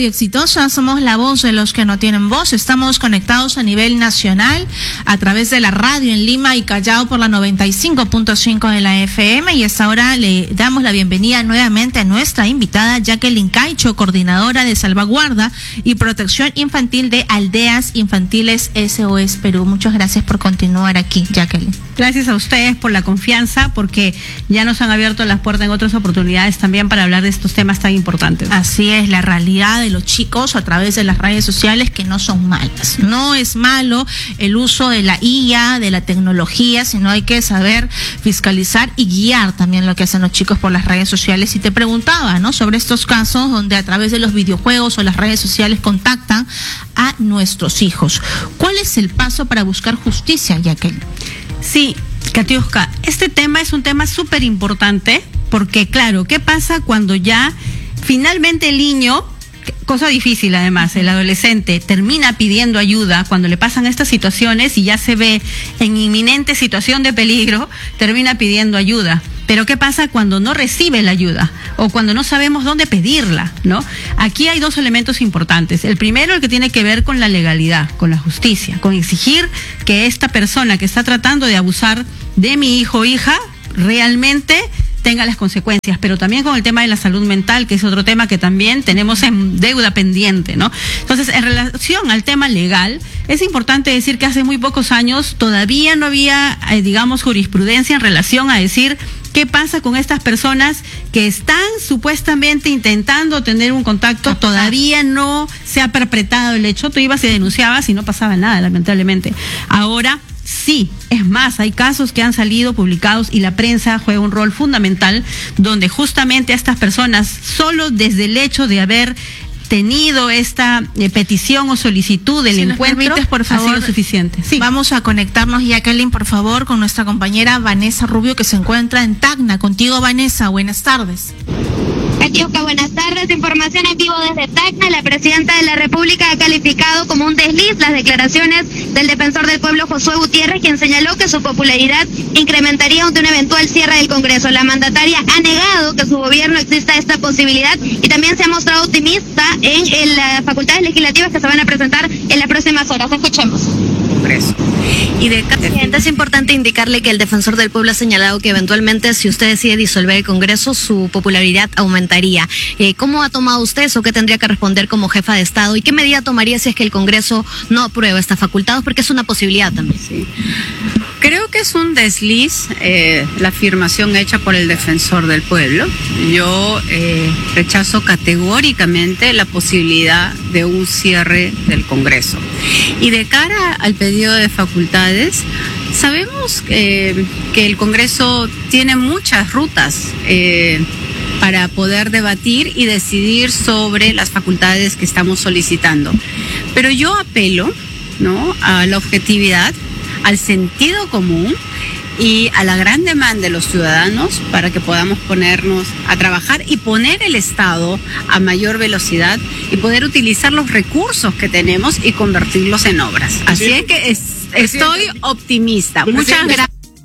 Radio Exitosa, somos la voz de los que no tienen voz. Estamos conectados a nivel nacional a través de la radio en Lima y Callao por la 95.5 de la FM, y hasta ahora le damos la bienvenida nuevamente a nuestra invitada Jacqueline Caicho, coordinadora de salvaguarda y protección infantil de Aldeas Infantiles SOS Perú. Muchas gracias por continuar aquí, Jacqueline. Gracias a ustedes por la confianza, porque ya nos han abierto las puertas en otras oportunidades también para hablar de estos temas tan importantes. Así es, la realidad de los chicos a través de las redes sociales, que no son malas. No es malo el uso de la IA, de la tecnología, sino hay que saber fiscalizar y guiar también lo que hacen los chicos por las redes sociales. Y te preguntaba, ¿no?, sobre estos casos donde a través de los videojuegos o las redes sociales contactan a nuestros hijos. ¿Cuál es el paso para buscar justicia, Jacqueline? Sí, Katiuska, este tema es un tema súper importante, porque claro, ¿qué pasa cuando ya finalmente el niño, cosa difícil además, el adolescente termina pidiendo ayuda cuando le pasan estas situaciones y ya se ve en inminente situación de peligro, termina pidiendo ayuda? Pero ¿qué pasa cuando no recibe la ayuda o cuando no sabemos dónde pedirla, ¿no? Aquí hay dos elementos importantes. El primero, el que tiene que ver con la legalidad, con la justicia, con exigir que esta persona que está tratando de abusar de mi hijo o hija realmente tenga las consecuencias, pero también con el tema de la salud mental, que es otro tema que también tenemos en deuda pendiente, ¿no? Entonces, en relación al tema legal, es importante decir que hace muy pocos años todavía no había, digamos, jurisprudencia en relación a decir qué pasa con estas personas que están supuestamente intentando tener un contacto. Todavía no se ha perpetrado el hecho. Tú ibas y denunciabas y no pasaba nada, lamentablemente. Ahora sí, es más, hay casos que han salido publicados y la prensa juega un rol fundamental, donde justamente a estas personas, solo desde el hecho de haber tenido esta petición o solicitud del encuentro, permites, por favor, ha sido suficiente. Sí. Vamos a conectarnos, Jacqueline, por favor, con nuestra compañera Vanessa Rubio, que se encuentra en Tacna. Contigo, Vanessa, buenas tardes. Katiuska, buenas tardes. Información en vivo desde Tacna. La presidenta de la República ha calificado como un desliz las declaraciones del defensor del pueblo, Josué Gutiérrez, quien señaló que su popularidad incrementaría ante un eventual cierre del Congreso. La mandataria ha negado que su gobierno exista esta posibilidad y también se ha mostrado optimista en las facultades legislativas que se van a presentar en las próximas horas. Escuchemos. Congreso. Presidenta, es importante indicarle que el defensor del pueblo ha señalado que eventualmente, si usted decide disolver el Congreso, su popularidad aumentaría. ¿Cómo ha tomado usted eso? ¿Qué tendría que responder como jefa de Estado? ¿Y qué medida tomaría si es que el Congreso no aprueba esta facultad? Porque es una posibilidad también. Sí. Creo que es un desliz la afirmación hecha por el defensor del pueblo. Yo rechazo categóricamente la posibilidad de un cierre del Congreso. Y de cara al pedido de facultades, sabemos que el Congreso tiene muchas rutas para poder debatir y decidir sobre las facultades que estamos solicitando. Pero yo apelo, ¿no?, a la objetividad, al sentido común y a la gran demanda de los ciudadanos para que podamos ponernos a trabajar y poner el Estado a mayor velocidad y poder utilizar los recursos que tenemos y convertirlos en obras. Así es que estoy optimista. Muchas gracias.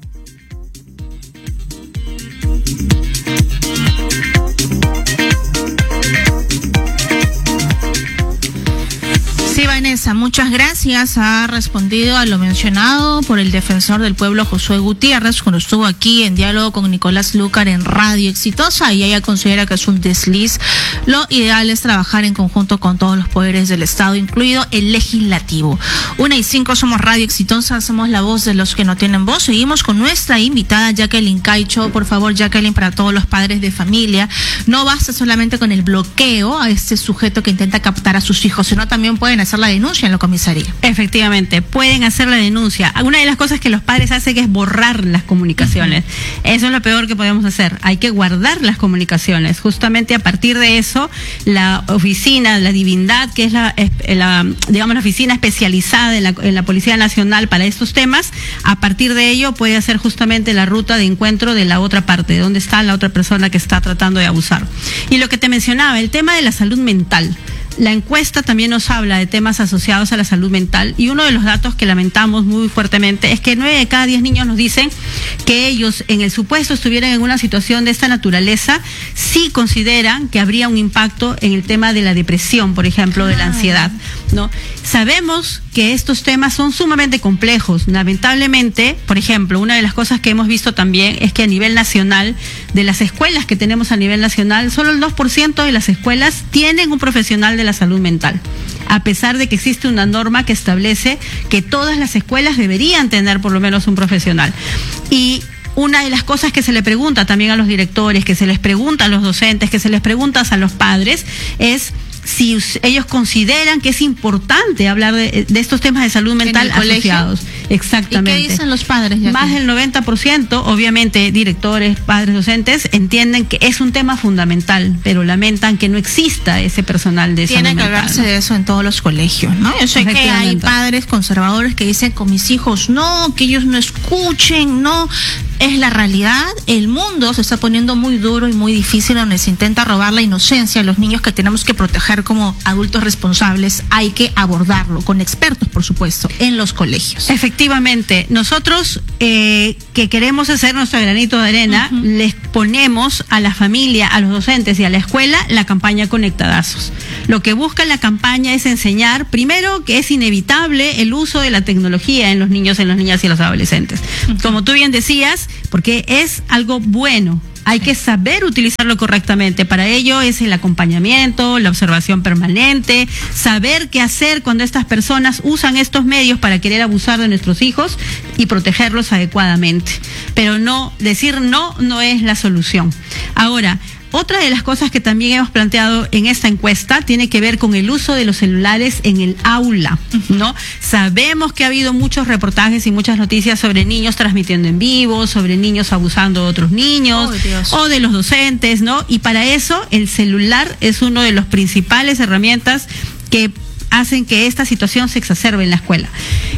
Vanessa, muchas gracias. Ha respondido a lo mencionado por el defensor del pueblo, Josué Gutiérrez, cuando estuvo aquí en diálogo con Nicolás Lucar en Radio Exitosa, y ella considera que es un desliz. Lo ideal es trabajar en conjunto con todos los poderes del Estado, incluido el legislativo. 1:05, somos Radio Exitosa, somos la voz de los que no tienen voz. Seguimos con nuestra invitada Jacqueline Caicho. Por favor, Jacqueline, para todos los padres de familia, no basta solamente con el bloqueo a este sujeto que intenta captar a sus hijos, sino también pueden hacer la denuncia en la comisaría. Efectivamente, pueden hacer la denuncia. Una de las cosas que los padres hacen es borrar las comunicaciones. Eso es lo peor que podemos hacer. Hay que guardar las comunicaciones. Justamente a partir de eso, la oficina, la Divindad, que es la oficina especializada en la Policía Nacional para estos temas, a partir de ello puede hacer justamente la ruta de encuentro de la otra parte, de dónde está la otra persona que está tratando de abusar. Y lo que te mencionaba, el tema de la salud mental. La encuesta también nos habla de temas asociados a la salud mental, y uno de los datos que lamentamos muy fuertemente es que 9 de cada 10 niños nos dicen que ellos, en el supuesto estuvieran en una situación de esta naturaleza, sí consideran que habría un impacto en el tema de la depresión, por ejemplo, de la ansiedad, ¿no? Sabemos que estos temas son sumamente complejos. Lamentablemente, por ejemplo, una de las cosas que hemos visto también es que a nivel nacional, de las escuelas que tenemos a nivel nacional, solo el 2% de las escuelas tienen un profesional de la salud mental, a pesar de que existe una norma que establece que todas las escuelas deberían tener por lo menos un profesional. Y una de las cosas que se le pregunta también a los directores, que se les pregunta a los docentes, que se les pregunta a los padres, es si ellos consideran que es importante hablar de estos temas de salud mental asociados. Exactamente. ¿Y qué dicen los padres? Más del 90%, obviamente, directores, padres, docentes, entienden que es un tema fundamental, pero lamentan que no exista ese personal de salud mental. Tiene que hablarse de eso en todos los colegios, ¿no? Yo sé que hay padres conservadores que dicen con mis hijos no, que ellos no escuchen, no. Es la realidad. El mundo se está poniendo muy duro y muy difícil, donde se intenta robar la inocencia a los niños que tenemos que proteger como adultos responsables. Hay que abordarlo con expertos, por supuesto, en los colegios. Efectivamente, nosotros que queremos hacer nuestro granito de arena, les ponemos a la familia, a los docentes y a la escuela la campaña Conectadazos. Lo que busca la campaña es enseñar, primero, que es inevitable el uso de la tecnología en los niños, en las niñas y los adolescentes. Como tú bien decías, porque es algo bueno. Hay que saber utilizarlo correctamente. Para ello es el acompañamiento, la observación permanente, saber qué hacer cuando estas personas usan estos medios para querer abusar de nuestros hijos y protegerlos adecuadamente. Pero no, decir no es la solución. Ahora, otra de las cosas que también hemos planteado en esta encuesta tiene que ver con el uso de los celulares en el aula, ¿no? Sabemos que ha habido muchos reportajes y muchas noticias sobre niños transmitiendo en vivo, sobre niños abusando de otros niños, o de los docentes, ¿no? Y para eso el celular es uno de los principales herramientas que hacen que esta situación se exacerbe en la escuela.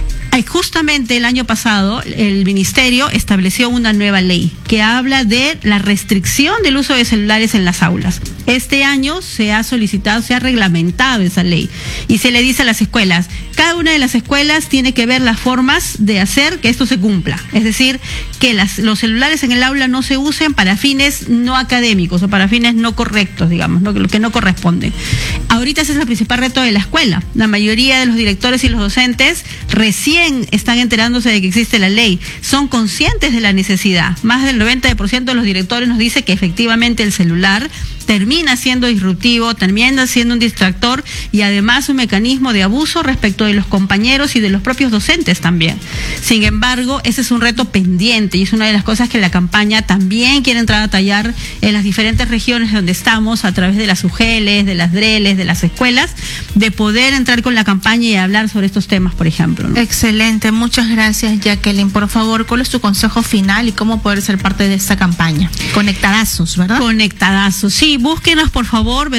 Justamente el año pasado el ministerio estableció una nueva ley que habla de la restricción del uso de celulares en las aulas. Este año se ha solicitado, se ha reglamentado esa ley y se le dice a las escuelas, cada una de las escuelas tiene que ver las formas de hacer que esto se cumpla. Es decir, que los celulares en el aula no se usen para fines no académicos o para fines no correctos, digamos, ¿no? Lo que no corresponde. Ahorita ese es el principal reto de la escuela. La mayoría de los directores y los docentes recién están enterándose de que existe la ley, son conscientes de la necesidad. Más del 90% de los directores nos dice que efectivamente el celular termina siendo disruptivo, termina siendo un distractor y además un mecanismo de abuso respecto de los compañeros y de los propios docentes también. Sin embargo, ese es un reto pendiente y es una de las cosas que la campaña también quiere entrar a tallar en las diferentes regiones donde estamos, a través de las UGELes, de las DRELes, de las escuelas, de poder entrar con la campaña y hablar sobre estos temas, por ejemplo, ¿no? Excelente, muchas gracias, Jacqueline. Por favor, ¿cuál es tu consejo final y cómo poder ser parte de esta campaña? Conectadazos, ¿verdad? Conectadazos, sí. Búsquenos, por favor,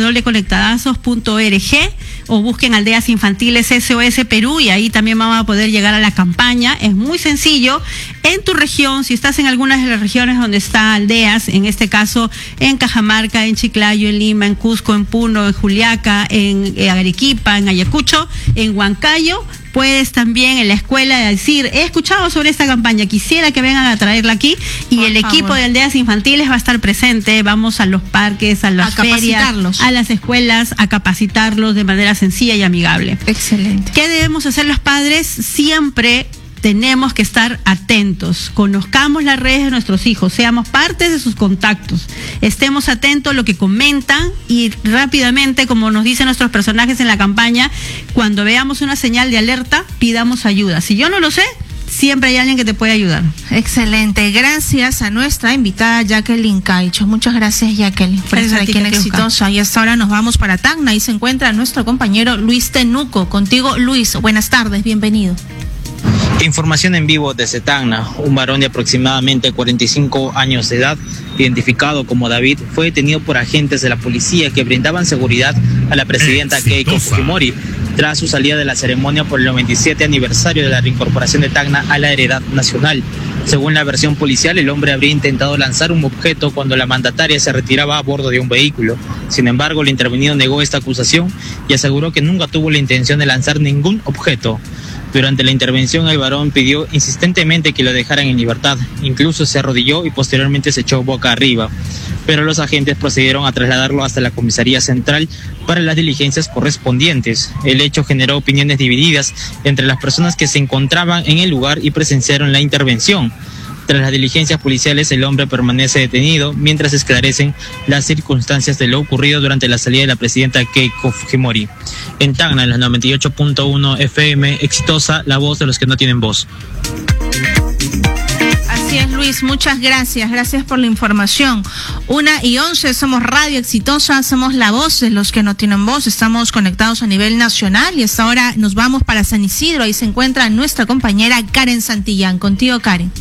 www.conectadazos.org o busquen Aldeas Infantiles SOS Perú y ahí también van a poder llegar a la campaña. Es muy sencillo. En tu región, si estás en algunas de las regiones donde está Aldeas, en este caso en Cajamarca, en Chiclayo, en Lima, en Cusco, en Puno, en Juliaca, en Arequipa, en Ayacucho, en Huancayo, puedes también en la escuela decir, he escuchado sobre esta campaña, quisiera que vengan a traerla aquí y el equipo de Aldeas Infantiles va a estar presente. Vamos a los parques, a las ferias, a las escuelas, a capacitarlos de manera sencilla y amigable. Excelente. ¿Qué debemos hacer los padres? Siempre tenemos que estar atentos, conozcamos las redes de nuestros hijos, seamos parte de sus contactos, estemos atentos a lo que comentan y rápidamente, como nos dicen nuestros personajes en la campaña, cuando veamos una señal de alerta, pidamos ayuda. Si yo no lo sé, siempre hay alguien que te puede ayudar. Excelente. Gracias a nuestra invitada Jacqueline Caicho. Muchas gracias, Jacqueline, por estar aquí en Exitosa. Y hasta ahora nos vamos para Tacna. Ahí se encuentra nuestro compañero Luis Tenuco. Contigo, Luis. Buenas tardes, bienvenido. Información en vivo desde Tacna. Un varón de aproximadamente 45 años de edad, identificado como David, fue detenido por agentes de la policía que brindaban seguridad a la presidenta Keiko Fujimori tras su salida de la ceremonia por el 97 aniversario de la reincorporación de Tacna a la heredad nacional. Según la versión policial, el hombre habría intentado lanzar un objeto cuando la mandataria se retiraba a bordo de un vehículo. Sin embargo, el intervenido negó esta acusación y aseguró que nunca tuvo la intención de lanzar ningún objeto. Durante la intervención, el varón pidió insistentemente que lo dejaran en libertad. Incluso se arrodilló y posteriormente se echó boca arriba. Pero los agentes procedieron a trasladarlo hasta la comisaría central para las diligencias correspondientes. El hecho generó opiniones divididas entre las personas que se encontraban en el lugar y presenciaron la intervención. Tras las diligencias policiales, el hombre permanece detenido mientras esclarecen las circunstancias de lo ocurrido durante la salida de la presidenta Keiko Fujimori. En Tacna, en la 98.1 FM, Exitosa, la voz de los que no tienen voz. Así es, Luis, muchas gracias. Gracias por la información. 1:11, somos Radio Exitosa, somos la voz de los que no tienen voz. Estamos conectados a nivel nacional y hasta ahora nos vamos para San Isidro. Ahí se encuentra nuestra compañera Karen Santillán. Contigo, Karen.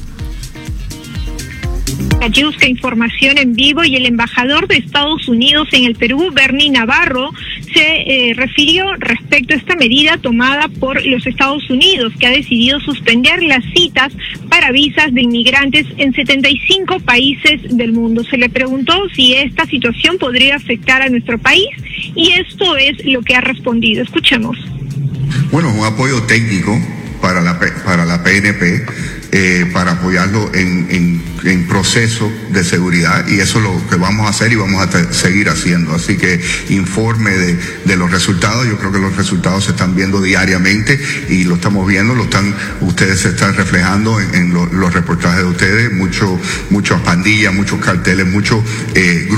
Catiusca, información en vivo. Y el embajador de Estados Unidos en el Perú, Bernie Navarro, se refirió respecto a esta medida tomada por los Estados Unidos, que ha decidido suspender las citas para visas de inmigrantes en 75 países del mundo. Se le preguntó si esta situación podría afectar a nuestro país y esto es lo que ha respondido. Escuchemos. Bueno, un apoyo técnico para la PNP, para apoyarlo en proceso de seguridad, y eso es lo que vamos a hacer y vamos a seguir haciendo. Así que informe de los resultados. Yo creo que los resultados se están viendo diariamente y lo estamos viendo, ustedes se están reflejando en los reportajes de ustedes, muchas pandillas, muchos carteles, muchos grupos